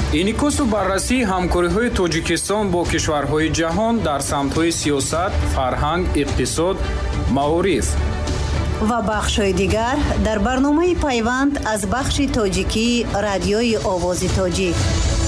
инъикосу баррасӣ ҳамкориҳои Тоҷикистон бо кишварҳои ҷаҳон дар самтҳои сиёсат, фарҳанг, иқтисод, маориф ва бахшҳои дигар дар барномаи пайванд аз бахши тоҷикии радиои Овози Тоҷик.